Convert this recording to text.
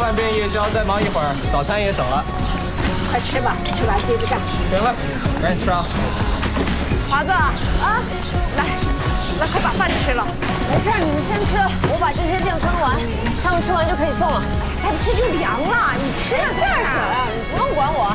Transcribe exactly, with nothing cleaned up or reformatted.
饭变夜宵，再忙一会儿，早餐也省了。 快吃吧，吃完接着干。 行了，赶紧吃啊！ 华子啊，来，来，快把饭吃了。 没事，你们先吃，我把这些酱穿完，他们吃完就可以送了。 再不吃就凉了，你吃啊， 事儿省，你不用管我。